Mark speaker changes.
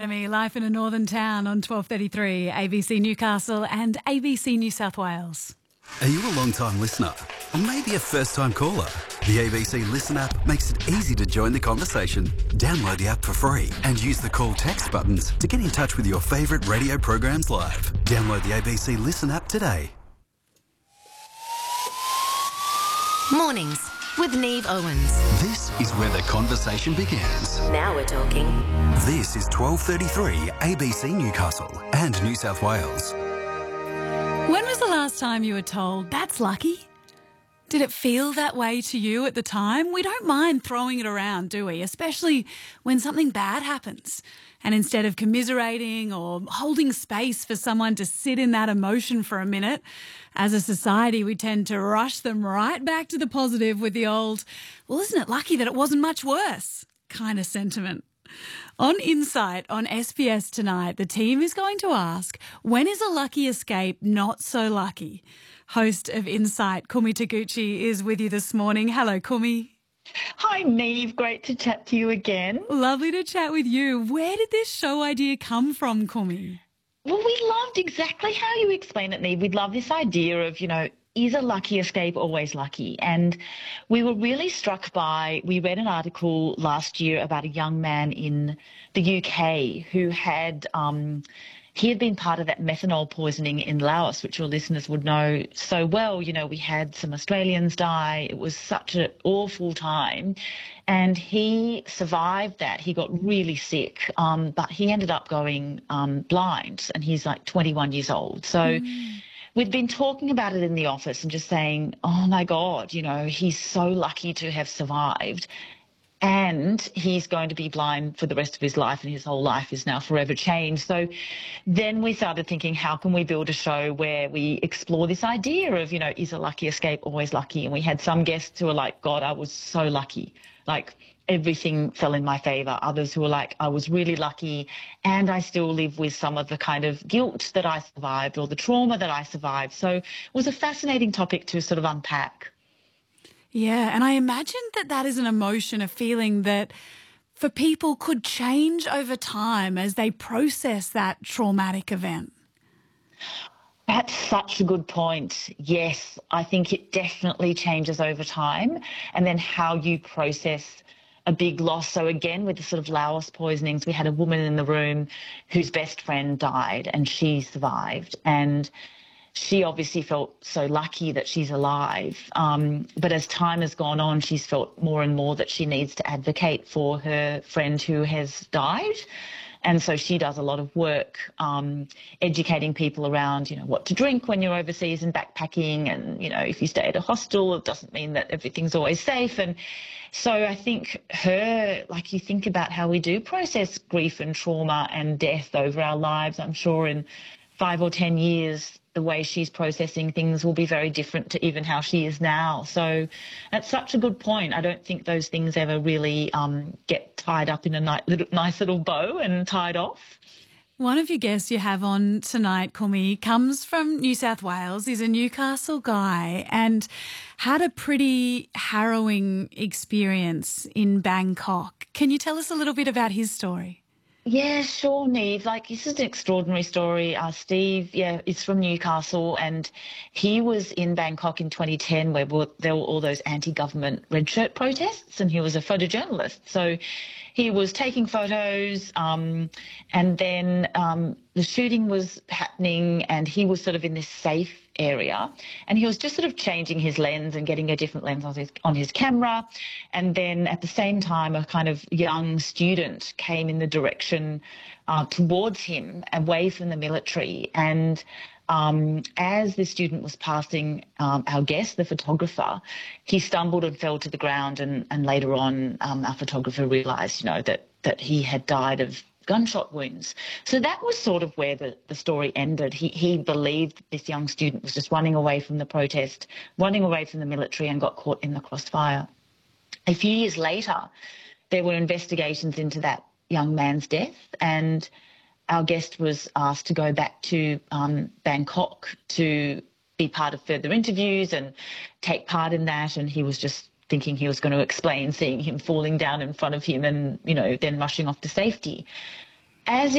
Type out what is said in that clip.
Speaker 1: Academy, life in a northern town on 1233 ABC Newcastle and ABC New South Wales.
Speaker 2: Are you a long-time listener? Or maybe a first-time caller? The ABC Listen app makes it easy to join the conversation. Download the app for free and use the call text buttons to get in touch with your favourite radio programs live. Download the ABC Listen app today.
Speaker 3: Mornings with Neve Owens.
Speaker 2: This is where the conversation begins.
Speaker 3: Now we're talking.
Speaker 2: This is 1233 ABC Newcastle and New South Wales.
Speaker 1: When was the last time you were told, that's lucky? Did it feel that way to you at the time? We don't mind throwing it around, do we? Especially when something bad happens. And instead of commiserating or holding space for someone to sit in that emotion for a minute, as a society, we tend to rush them right back to the positive with the old, well, isn't it lucky that it wasn't much worse kind of sentiment. On Insight on SBS tonight, the team is going to ask, when is a lucky escape not so lucky? Host of Insight, Kumi Taguchi, is with you this morning. Hello, Kumi.
Speaker 4: Hi, Neve. Great to chat to you again.
Speaker 1: Lovely to chat with you. Where did this show idea come from, Kumi?
Speaker 4: Well, we loved exactly how you explain it, Neve. We love this idea of, is a lucky escape always lucky? And we were really struck by, we read an article last year about a young man in the UK who had, he had been part of that methanol poisoning in Laos, which your listeners would know so well. We had some Australians die. It was such an awful time. And he survived that. He got really sick, but he ended up going blind, and he's like 21 years old. So we'd been talking about it in the office and just saying, oh, my God, he's so lucky to have survived. And he's going to be blind for the rest of his life, and his whole life is now forever changed. So then we started thinking, how can we build a show where we explore this idea of, is a lucky escape always lucky? And we had some guests who were like, God, I was so lucky. Like, everything fell in my favour. Others who were like, I was really lucky, and I still live with some of the kind of guilt that I survived or the trauma that I survived. So it was a fascinating topic to sort of unpack.
Speaker 1: Yeah, and I imagine that is an emotion, a feeling that for people could change over time as they process that traumatic event.
Speaker 4: That's such a good point. Yes, I think it definitely changes over time, and then how you process a big loss. So again, with the sort of Laos poisonings, we had a woman in the room whose best friend died and she survived, and she obviously felt so lucky that she's alive. But as time has gone on, she's felt more and more that she needs to advocate for her friend who has died. And so she does a lot of work educating people around, what to drink when you're overseas and backpacking. And, if you stay at a hostel, it doesn't mean that everything's always safe. And so I think you think about how we do process grief and trauma and death over our lives. I'm sure in 5 or 10 years, the way she's processing things will be very different to even how she is now. So that's such a good point. I don't think those things ever really get tied up in a nice little bow and tied off.
Speaker 1: One of your guests you have on tonight, Kumi, comes from New South Wales. He's a Newcastle guy and had a pretty harrowing experience in Bangkok. Can you tell us a little bit about his story?
Speaker 4: Yeah, sure, Neve. This is an extraordinary story. Steve, is from Newcastle, and he was in Bangkok in 2010 where there were all those anti-government red shirt protests, and he was a photojournalist. So he was taking photos, and then the shooting was happening, and he was sort of in this safe area, and he was just sort of changing his lens and getting a different lens on his camera. And then at the same time, a kind of young student came in the direction towards him, away from the military. And as the student was passing our guest, the photographer, he stumbled and fell to the ground. And later on, our photographer realised, that he had died of gunshot wounds. So that was sort of where the story ended. He believed this young student was just running away from the protest, running away from the military, and got caught in the crossfire. A few years later, there were investigations into that young man's death, and our guest was asked to go back to Bangkok to be part of further interviews and take part in that, and he was just thinking he was going to explain seeing him falling down in front of him and, then rushing off to safety. As